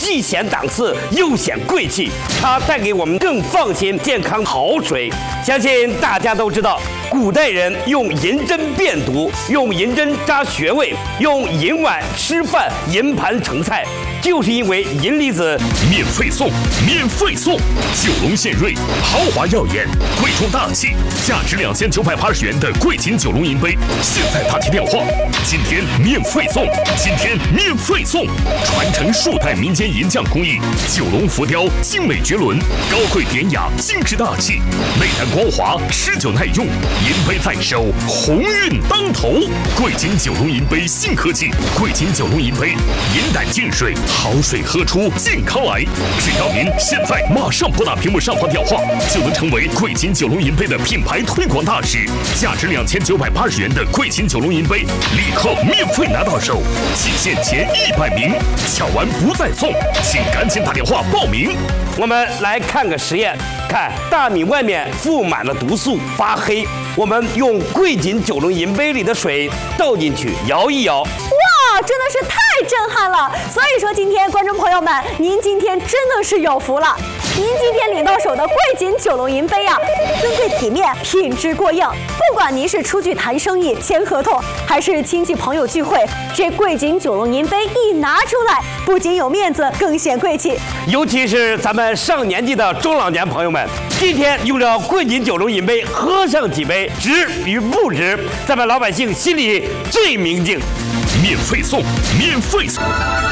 既显档次又显贵气，它带给我们更放心、健康好水。相信大家都知道，古代人用银针辨毒，用银针扎穴位，用银碗吃饭，银盘盛菜，就是因为银离子。 免费送，免费送！九龙献瑞豪华耀眼，贵重大气，价值2980元的贵金九龙银杯，现在打起电话，今天免费送，今天免费送！传承数代民间银匠工艺，九龙浮雕精美绝伦，高贵典雅，精致大气，内胆光滑，持久耐用，银杯在手，鸿运当头。贵金九龙银杯新科技，贵金九龙银杯，银胆净水，好水喝出健康来。只要您现在马上拨打屏幕上方电话，就能成为贵金九龙银杯的品牌推广大使。价值2980元的贵金九龙银杯，立刻免费拿到手，仅限前100名，抢完不再送，请赶紧打电话报名。 我们来看个实验，看大米外面覆满了毒素，发黑。我们用贵金九龙银杯里的水倒进去，摇一摇。 哇，真的是太震撼了！所以说，今天观众朋友们，您今天真的是有福了。您今天领到手的贵金九龙银杯啊，尊贵体面，品质过硬。不管您是出去谈生意、签合同，还是亲戚朋友聚会，这贵金九龙银杯一拿出来，不仅有面子，更显贵气。 尤其是咱们上年纪的中老年朋友们，今天用着贵金九龙银杯喝上几杯，值与不值，咱们老百姓心里最明镜。 免费送，免费送！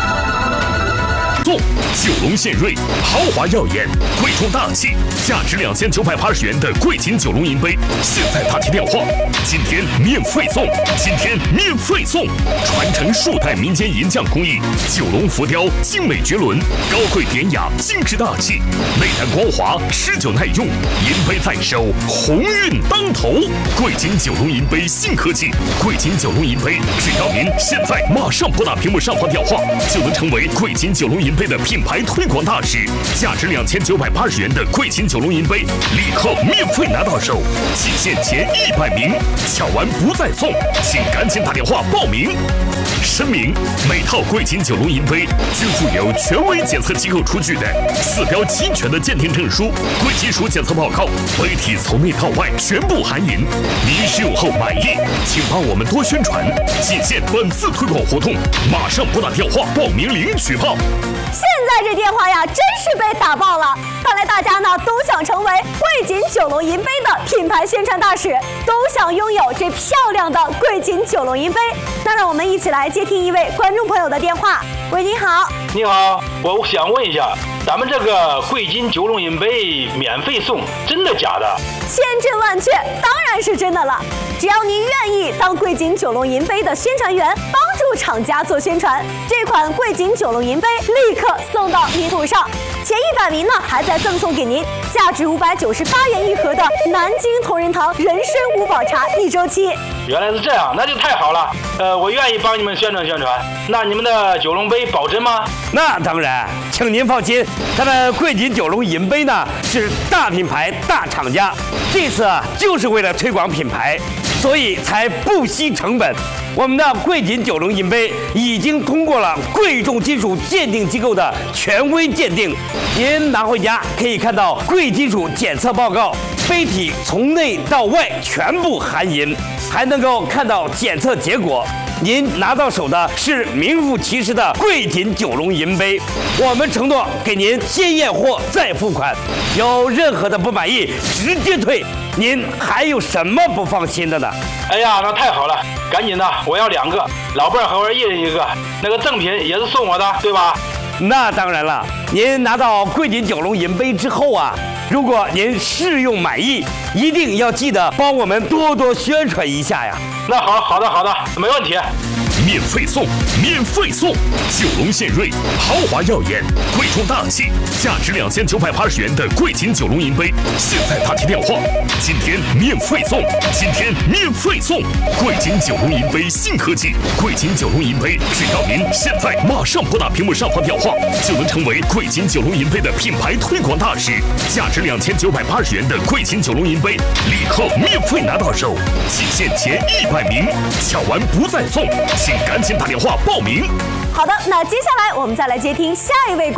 九龙献瑞豪华耀眼，贵重大气，价值2980元的贵金九龙银杯，现在打起电话，今天免费送，今天免费送！传承数代民间银匠工艺，九龙浮雕精美绝伦，高贵典雅，精致大气，内胆光滑，持久耐用，银杯在手，鸿运当头。贵金九龙银杯新科技，贵金九龙银杯，只要您现在马上拨打屏幕上方电话，就能成为贵金九龙银杯的品牌推广大使。价值2980元的贵金九龙银杯，立刻免费拿到手，仅限前100名，抢完不再送，请赶紧打电话报名。声明：每套贵金九龙银杯均附有权威检测机构出具的4标齐全的鉴定证书、贵金属检测报告，杯体从内到外全部含银。您使用后满意，请帮我们多宣传，仅限本次推广活动，马上拨打电话报名领取吧。 现在这电话呀，真是被打爆了！看来大家呢都想成为贵金九龙银杯的品牌宣传大使，都想拥有这漂亮的贵金九龙银杯。那让我们一起来接听一位观众朋友的电话。喂，你好。 你好，我想问一下，咱们这个贵金九龙银杯免费送，真的假的？ 千真万确，当然是真的了。只要您愿意当贵金九龙银杯的宣传员，帮助厂家做宣传，这款贵金九龙银杯立刻送到您手上。前100名呢，还在赠送给您价值598元一盒的南京同仁堂人参五宝茶1周期。 原来是这样，那就太好了。我愿意帮你们宣传宣传。那你们的九龙杯保真吗？ 那当然，请您放心，咱们贵金九龙银杯呢是大品牌、大厂家，这次就是为了推广品牌，所以才不惜成本。我们的贵金九龙银杯已经通过了贵重金属鉴定机构的权威鉴定，您拿回家可以看到贵金属检测报告，杯体从内到外全部含银，还能够看到检测结果。您拿到手的是名副其实的贵金九龙银杯，我们承诺给您先验货再付款，有任何的不满意直接退。您还有什么不放心的呢？ 哎呀，那太好了，赶紧的，我要2个，老伴儿和我一人1个，那个赠品也是送我的，对吧？ 那当然了，您拿到贵金九龙银杯之后啊，如果您试用满意，一定要记得帮我们多多宣传一下呀。 那好的，没问题。 免费送，免费送！九龙献瑞豪华耀眼，贵重大气，价值2980元的贵金九龙银杯，现在打起电话，今天免费送，今天免费送！贵金九龙银杯新科技，贵金九龙银杯，只要您现在马上拨打屏幕上方电话，就能成为贵金九龙银杯的品牌推广大使。价值2980元的贵金九龙银杯，立刻免费拿到手，仅限前100名，抢完不再送，请赶紧打电话报名。 好的，那接下来我们再来接听下一位